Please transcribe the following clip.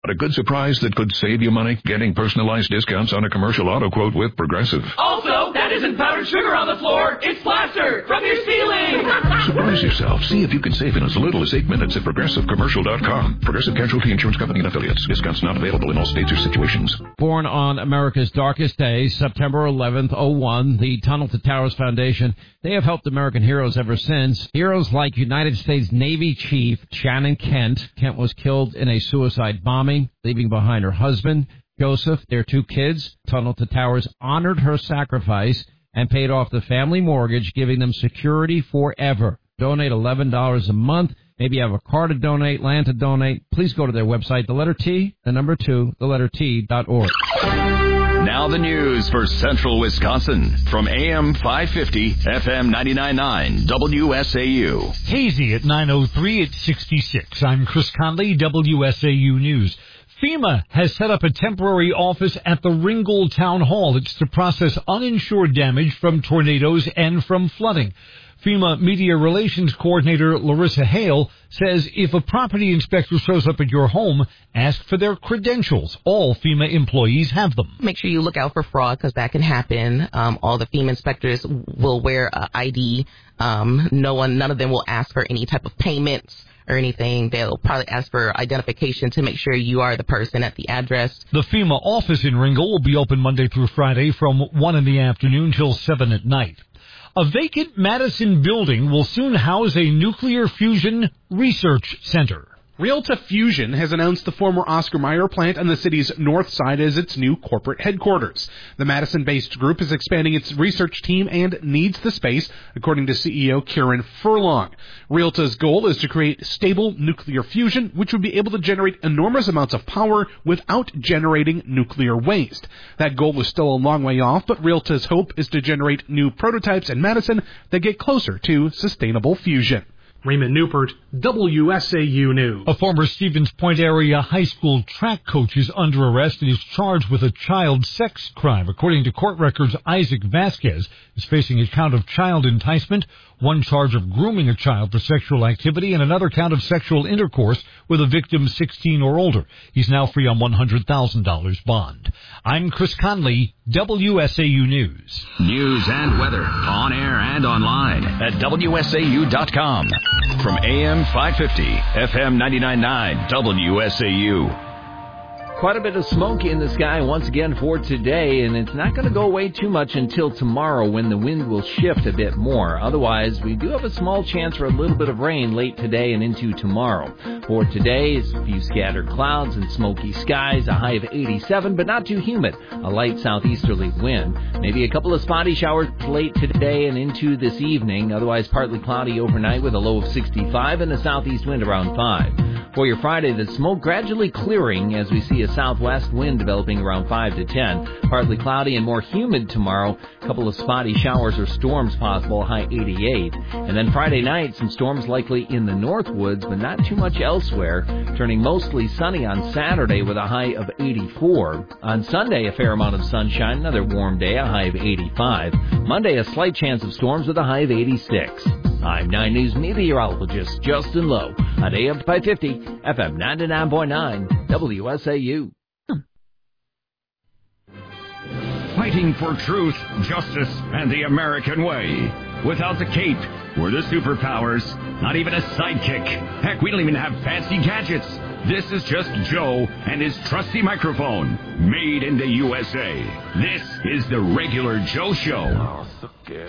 A good surprise that could save you money, getting personalized discounts on a commercial auto quote with Progressive. Also, that isn't powdered sugar on the floor. It's plaster from your ceiling. Surprise yourself. See if you can save in as little as 8 minutes at ProgressiveCommercial.com. Progressive Casualty Insurance Company and Affiliates. Discounts not available in all states or situations. Born on America's darkest day, September 11th, 01, the Tunnel to Towers Foundation, they have helped American heroes ever since. Heroes like United States Navy Chief Shannon Kent. Kent was killed in a suicide bombing, leaving behind her husband, Joseph, their 2 kids. Tunnel to Towers honored her sacrifice and paid off the family mortgage, giving them security forever. Donate $11 a month. Maybe you have a car to donate, land to donate. Please go to their website, the letter T, the number 2, the letter T.org. Now the news for Central Wisconsin from AM 550, FM 99.9, WSAU. Hazy at 9:03 at 66. I'm Chris Conley, WSAU News. FEMA has set up a temporary office at the Ringgold Town Hall. It's to process uninsured damage from tornadoes and from flooding. FEMA Media Relations Coordinator Larissa Hale says if a property inspector shows up at your home, ask for their credentials. All FEMA employees have them. Make sure you look out for fraud because that can happen. All the FEMA inspectors will wear ID. None of them will ask for any type of payments or anything. They'll probably ask for identification to make sure you are the person at the address. The FEMA office in Ringgold will be open Monday through Friday from 1 in the afternoon till 7 at night. A vacant Madison building will soon house a nuclear fusion research center. Realta Fusion has announced the former Oscar Mayer plant on the city's north side as its new corporate headquarters. The Madison-based group is expanding its research team and needs the space, according to CEO Kieran Furlong. Realta's goal is to create stable nuclear fusion, which would be able to generate enormous amounts of power without generating nuclear waste. That goal is still a long way off, but Realta's hope is to generate new prototypes in Madison that get closer to sustainable fusion. Raymond Newport, WSAU News. A former Stevens Point area high school track coach is under arrest and is charged with a child sex crime. According to court records, Isaac Vasquez is facing a count of child enticement, one charge of grooming a child for sexual activity, and another count of sexual intercourse with a victim 16 or older. He's now free on $100,000 bond. I'm Chris Conley, WSAU News. News and weather on air and online at WSAU.com. From AM 550, FM 99.9, WSAU. Quite a bit of smoke in the sky once again for today, and it's not going to go away too much until tomorrow when the wind will shift a bit more. Otherwise, we do have a small chance for a little bit of rain late today and into tomorrow. For today, it's a few scattered clouds and smoky skies, a high of 87, but not too humid. A light southeasterly wind. Maybe a couple of spotty showers late today and into this evening. Otherwise, partly cloudy overnight with a low of 65 and a southeast wind around 5. For your Friday, the smoke gradually clearing as we see a southwest wind developing around 5 to 10. Partly cloudy and more humid tomorrow. A couple of spotty showers or storms possible, high 88. And then Friday night, some storms likely in the north woods, but not too much elsewhere. Turning mostly sunny on Saturday with a high of 84. On Sunday, a fair amount of sunshine, another warm day, a high of 85. Monday, a slight chance of storms with a high of 86. I'm 9 News meteorologist Justin Lowe on AM 550, FM 99.9, WSAU. Fighting for truth, justice, and the American way. Without the cape or the superpowers, not even a sidekick. Heck, we don't even have fancy gadgets. This is just Joe and his trusty microphone, made in the USA. This is the Regular Joe Show.